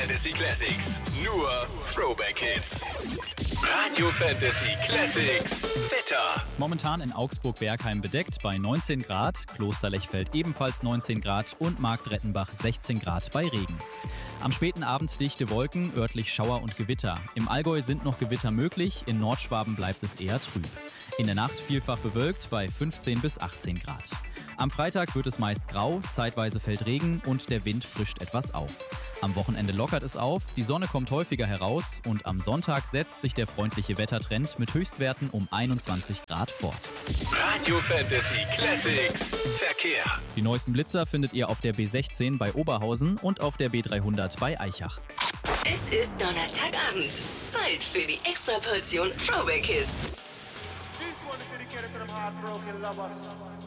Fantasy Classics. Nur Throwback Hits. Radio Fantasy Classics. Wetter. Momentan in Augsburg-Bergheim bedeckt bei 19 Grad, Klosterlechfeld ebenfalls 19 Grad und Marktrettenbach 16 Grad bei Regen. Am späten Abend dichte Wolken, örtlich Schauer und Gewitter. Im Allgäu sind noch Gewitter möglich, in Nordschwaben bleibt es eher trüb. In der Nacht vielfach bewölkt bei 15 bis 18 Grad. Am Freitag wird es meist grau, zeitweise fällt Regen und der Wind frischt etwas auf. Am Wochenende lockert es auf, die Sonne kommt häufiger heraus und am Sonntag setzt sich der freundliche Wettertrend mit Höchstwerten um 21 Grad fort. Radio Fantasy Classics. Verkehr. Die neuesten Blitzer findet ihr auf der B16 bei Oberhausen und auf der B300 bei Aichach. Es ist Donnerstagabend. Zeit für die Extraportion Throwback Hits. This one is dedicated to them heartbroken lovers.